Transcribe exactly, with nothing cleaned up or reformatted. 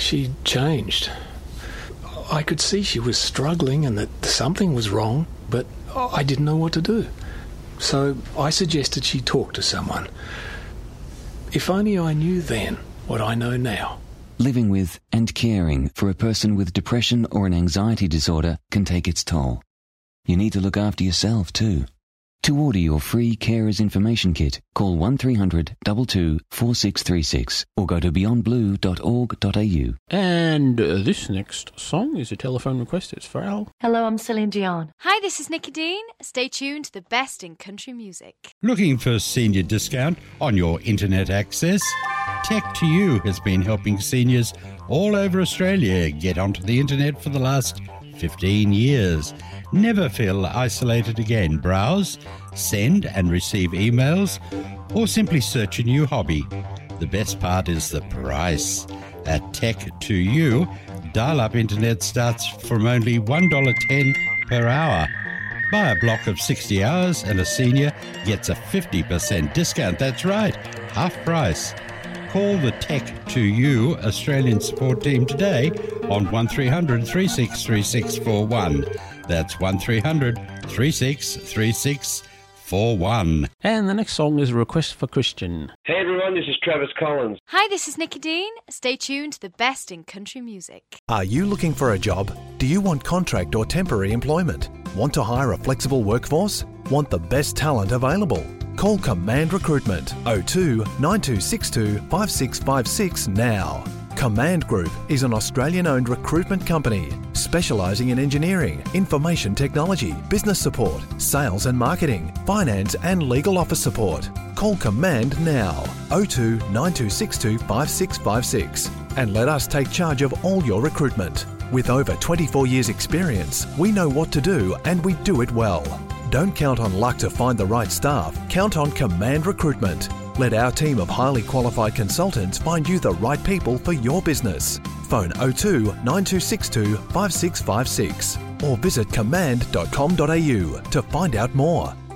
She changed. I could see she was struggling and that something was wrong, but I didn't know what to do. So I suggested she talk to someone. If only I knew then what I know now. Living with and caring for a person with depression or an anxiety disorder can take its toll. You need to look after yourself too. To order your free Carers Information Kit, call one three hundred two two four six three six or go to beyond blue dot org dot a u. And uh, this next song is a telephone request. It's for Al. Hello, I'm Celine Dion. Hi, this is Nikki Dean. Stay tuned to the best in country music. Looking for a senior discount on your internet access? Tech to You has been helping seniors all over Australia get onto the internet for the last fifteen years. Never feel isolated again. Browse, send and receive emails, or simply search a new hobby. The best part is the price. At Tech to You, dial-up internet starts from only one dollar ten per hour. Buy a block of sixty hours and a senior gets a fifty percent discount. That's right, half price. Call the Tech to You Australian support team today on one three hundred three six three six four one. That's one three hundred three six three six four one. And the next song is a request for Christian. Hey everyone, this is Travis Collins. Hi, this is Nikki Dean. Stay tuned to the best in country music. Are you looking for a job? Do you want contract or temporary employment? Want to hire a flexible workforce? Want the best talent available? Call Command Recruitment oh two nine two six two five six five six now. Command Group is an Australian-owned recruitment company specialising in engineering, information technology, business support, sales and marketing, finance and legal office support. Call Command now, oh two nine two six two five six five six, and let us take charge of all your recruitment. With over twenty-four years experience, we know what to do and we do it well. Don't count on luck to find the right staff, count on Command Recruitment. Let our team of highly qualified consultants find you the right people for your business. Phone oh two nine two six two five six five six or visit command dot com dot a u to find out more.